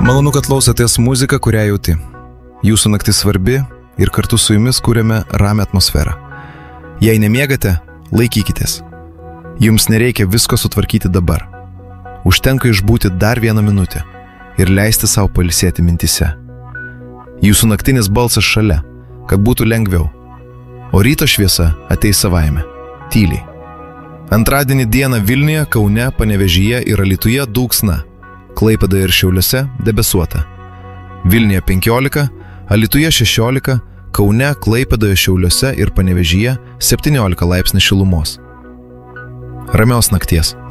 Malonu, kad klausotės muziką, kurią jauti. Jūsų naktis svarbi ir kartu su jumis kūrėme ramią atmosferą. Jei nemiegate, laikykitės. Jums nereikia visko sutvarkyti dabar. Užtenka išbūti dar 1 minutę ir leisti savo pailsėti mintise. Jūsų naktinis balsas šalia, kad būtų lengviau. O ryto šviesa ateis savaime, tyliai. Antradienį dieną Vilniuje, Kaune, Panevėžyje ir Alytuje dulksna. Klaipėdoje ir Šiauliuose debesuota. Vilniuje 15, Alytuje 16, Kaune, Klaipėdoje, Šiauliuose ir Panevėžyje 17 laipsnių šilumos. Ramios nakties.